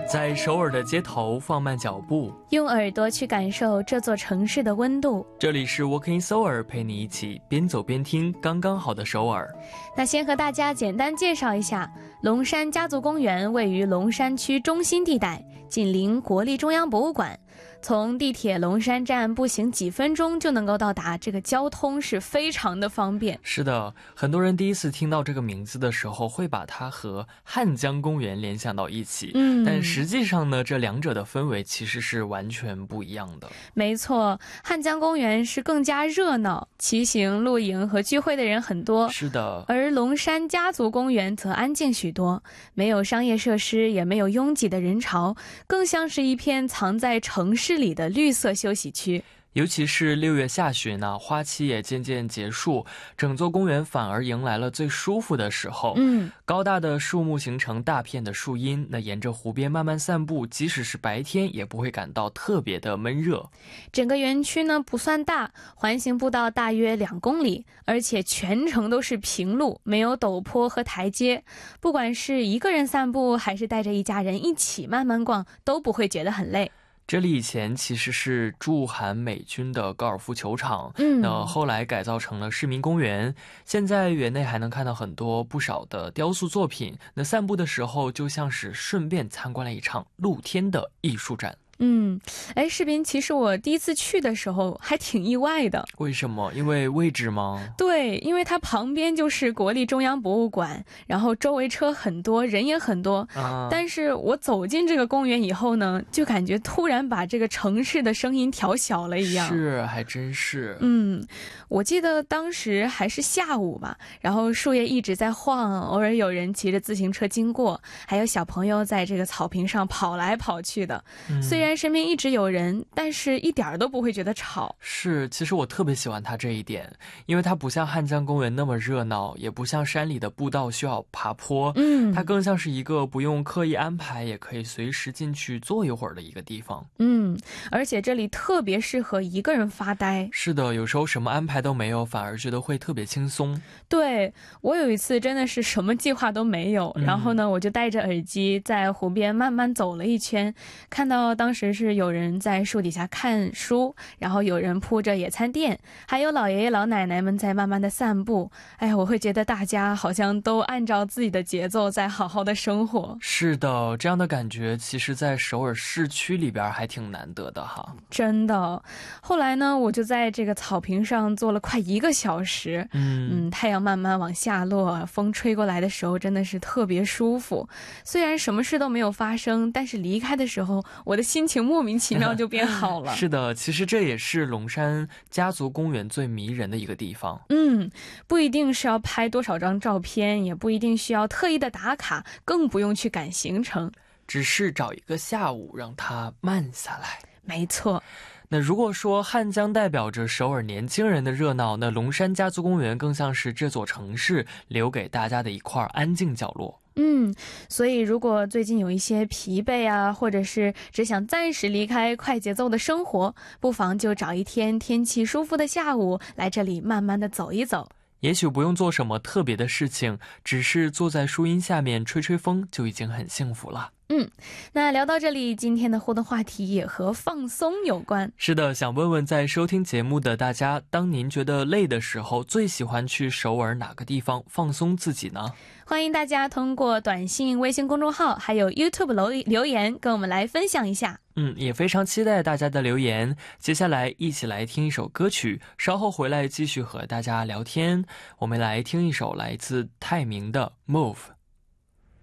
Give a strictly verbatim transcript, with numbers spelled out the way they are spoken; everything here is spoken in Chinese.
在首尔的街头放慢脚步， 用耳朵去感受这座城市的温度。 这里是 Walking Seoul， 陪你一起边走边听刚刚好的首尔。 那先和大家简单介绍一下，龙山家族公园位于龙山区中心地带，紧邻国立中央博物馆，从地铁龙山站步行几分钟就能够到达，这个交通是非常的方便。 是的，很多人第一次听到这个名字的时候会把它和汉江公园联想到一起，嗯，但实际上呢，这两者的氛围其实是完全不一样的。 没错，汉江公园是更加热闹，骑行、露营和聚会的人很多。 是的， 而龙山家族公园则安静许多，没有商业设施，也没有拥挤的人潮，更像是一片藏在城市里的绿色休息区。 尤其是六月下旬呢，花期也渐渐结束，整座公园反而迎来了最舒服的时候。嗯，高大的树木形成大片的树荫，那沿着湖边慢慢散步，即使是白天也不会感到特别的闷热。 整个园区呢不算大，环形步道大约两公里，而且全程都是平路，没有陡坡和台阶。不管是一个人散步，还是带着一家人一起慢慢逛，都不会觉得很累。 这里以前其实是驻韩美军的高尔夫球场，嗯，那后来改造成了市民公园。现在园内还能看到很多不少的雕塑作品，那散步的时候就像是顺便参观了一场露天的艺术展。 嗯，哎，视频其实我第一次去的时候还挺意外的。 为什么？因为位置吗？ 对，因为它旁边就是国立中央博物馆，然后周围车很多，人也很多、啊、但是我走进这个公园以后呢，就感觉突然把这个城市的声音调小了一样。 是，还真是。 嗯，我记得当时还是下午吧，然后树叶一直在晃，偶尔有人骑着自行车经过，还有小朋友在这个草坪上跑来跑去的、嗯、虽然身边一直有人，但是一点都不会觉得吵。 是，其实我特别喜欢它这一点，因为它不像汉江公园那么热闹，也不像山里的步道需要爬坡，嗯，它更像是一个不用刻意安排也可以随时进去坐一会儿的一个地方。 嗯，而且这里特别适合一个人发呆。 是的，有时候什么安排都没有，反而觉得会特别轻松。 对，我有一次真的是什么计划都没有、嗯、然后呢我就戴着耳机在湖边慢慢走了一圈，看到当时是有人在树底下看书，然后有人铺着野餐垫，还有老爷爷老奶奶们在慢慢的散步。哎，我会觉得大家好像都按照自己的节奏在好好的生活。 是的，这样的感觉其实在首尔市区里边还挺难得的哈。 真的。后来呢我就在这个草坪上坐了快一个小时，嗯嗯，太阳慢慢往下落，风吹过来的时候真的是特别舒服。虽然什么事都没有发生，但是离开的时候我的心情莫名其妙就变好了。 是的，其实这也是龙山家族公园最迷人的一个地方。 嗯，不一定是要拍多少张照片，也不一定需要特意的打卡，更不用去赶行程， 只是找一个下午让它慢下来。 没错。 那如果说汉江代表着首尔年轻人的热闹，那龙山家族公园更像是这座城市留给大家的一块安静角落。 嗯，所以如果最近有一些疲惫啊，或者是只想暂时离开快节奏的生活，不妨就找一天天气舒服的下午来这里慢慢的走一走。 也许不用做什么特别的事情，只是坐在树荫下面吹吹风就已经很幸福了。 嗯，那聊到这里，今天的互动话题也和放松有关。 是的，想问问在收听节目的大家，当您觉得累的时候，最喜欢去首尔哪个地方放松自己呢？ 欢迎大家通过短信、微信公众号还有 YouTube 留留言跟我们来分享一下。 嗯，也非常期待大家的留言。接下来一起来听一首歌曲，稍后回来继续和大家聊天。我们来听一首来自泰明的 Move。